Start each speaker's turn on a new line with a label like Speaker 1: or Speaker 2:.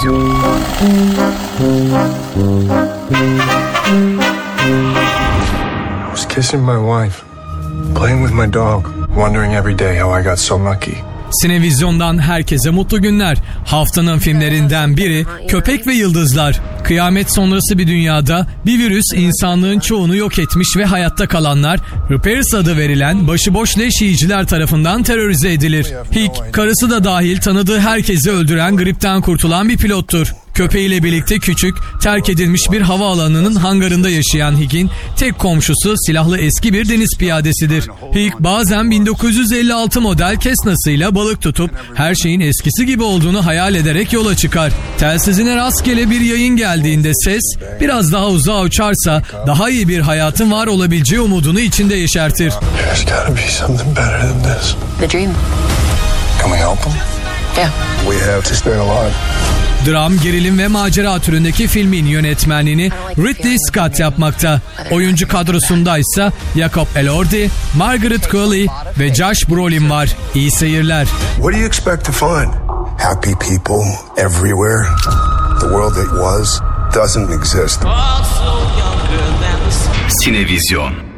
Speaker 1: Sinevizyon.
Speaker 2: I was kissing my wife, playing with my dog, wondering every day how I got so lucky.
Speaker 3: Sinevizyon'dan herkese mutlu günler. Haftanın filmlerinden biri Köpek ve Yıldızlar. Kıyamet sonrası bir dünyada bir virüs insanlığın çoğunu yok etmiş ve hayatta kalanlar Reapers adı verilen başıboş leş yiyiciler tarafından terörize edilir. Hick, karısı da dahil tanıdığı herkesi öldüren gripten kurtulan bir pilottur. Köpeğiyle birlikte küçük, terk edilmiş bir havaalanının hangarında yaşayan Hick'in tek komşusu silahlı eski bir deniz piyadesidir. Hick bazen 1956 model Cessna'sıyla balık tutup her şeyin eskisi gibi olduğunu hayal ederek yola çıkar. Telsizine rastgele bir yayın geldiğinde ses biraz daha uzağa uçarsa daha iyi bir hayatın var olabileceği umudunu içinde yeşertir.
Speaker 2: There's gotta be something better than this.
Speaker 1: The dream.
Speaker 2: Can we help them?
Speaker 1: Yeah.
Speaker 2: We have to stay alive.
Speaker 3: Dram, gerilim ve macera türündeki filmin yönetmenliğini Ridley Scott yapmakta. Oyuncu kadrosunda ise Jacob Elordi, Margaret Qualley ve Josh Brolin var. İyi seyirler.
Speaker 2: What do you expect to find? Happy people everywhere. The world that was doesn't exist.
Speaker 4: Sinevizyon.